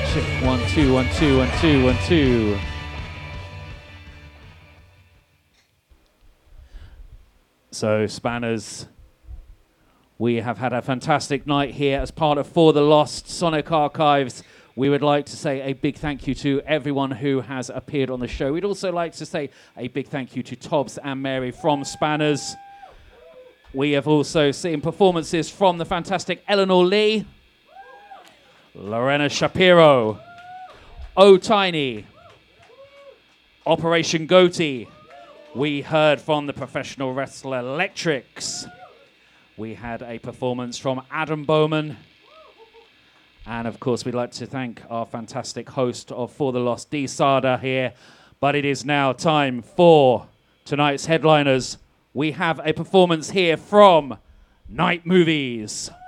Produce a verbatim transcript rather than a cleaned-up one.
Check one, two, one, two, one, two, one, two. So, Spanners, we have had a fantastic night here as part of For the Lost Sonic Archives. We would like to say a big thank you to everyone who has appeared on the show. We'd also like to say a big thank you to Tobbs and Mary from Spanners. We have also seen performances from the fantastic Eleanor Lee, Lorena Shapiro, Oh Tiny, Operation Goatee. We heard from the professional wrestler Electrics. We had a performance from Adam Bowman. And of course, we'd like to thank our fantastic host of For the Lost, D. Sada, here. But it is now time for tonight's headliners. We have a performance here from Night Movies.